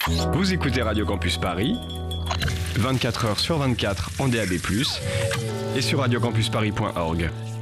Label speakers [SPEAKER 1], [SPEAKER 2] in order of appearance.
[SPEAKER 1] Vous écoutez Radio Campus Paris, 24 heures sur 24 en DAB+, et sur radiocampusparis.org.